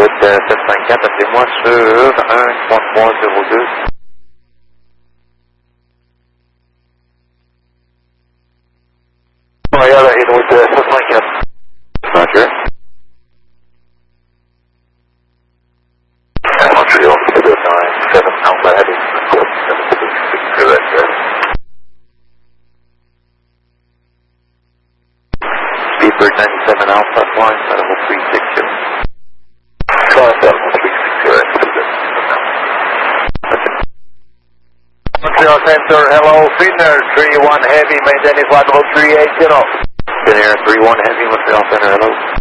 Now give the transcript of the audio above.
route 754, appelez-moi sur 13302. Montréal et route 754. Roger. Montreal 797 Alpha heading report 726 correct. Speedbird 97 Alpha flying level 360. Flying level 360 Montreal Center, hello, Finnair 31 Heavy, maintain flight level 380. Finnair 31 Heavy, Montreal Center, hello.